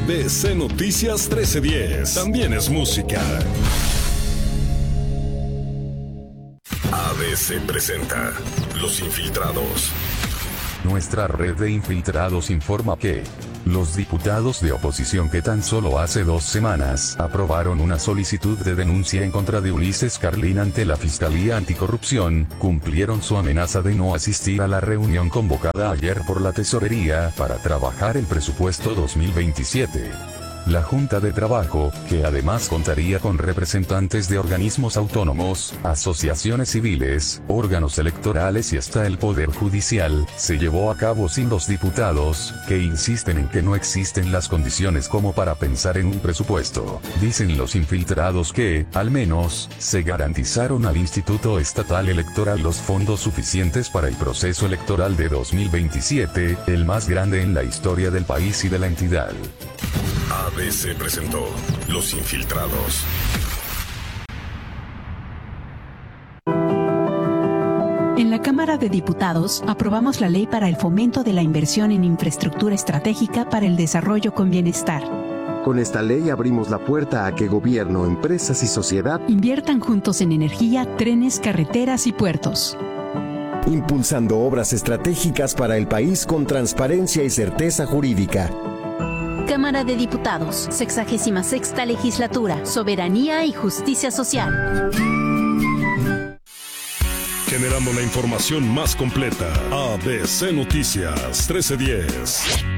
ABC Noticias 1310. También es música. ABC presenta Los Infiltrados. Nuestra red de infiltrados informa que los diputados de oposición que tan solo hace 2 semanas aprobaron una solicitud de denuncia en contra de Ulises Carlín ante la Fiscalía Anticorrupción, cumplieron su amenaza de no asistir a la reunión convocada ayer por la Tesorería para trabajar el presupuesto 2027. La Junta de Trabajo, que además contaría con representantes de organismos autónomos, asociaciones civiles, órganos electorales y hasta el Poder Judicial, se llevó a cabo sin los diputados, que insisten en que no existen las condiciones como para pensar en un presupuesto. Dicen los infiltrados que, al menos, se garantizaron al Instituto Estatal Electoral los fondos suficientes para el proceso electoral de 2027, el más grande en la historia del país y de la entidad. ABC presentó Los Infiltrados. En la Cámara de Diputados aprobamos la ley para el fomento de la inversión en infraestructura estratégica para el desarrollo con bienestar. Con esta ley abrimos la puerta a que gobierno, empresas y sociedad inviertan juntos en energía, trenes, carreteras y puertos. Impulsando obras estratégicas para el país con transparencia y certeza jurídica. Cámara de Diputados, 66ª Legislatura, Soberanía y Justicia Social. Generando la información más completa. ABC Noticias 1310.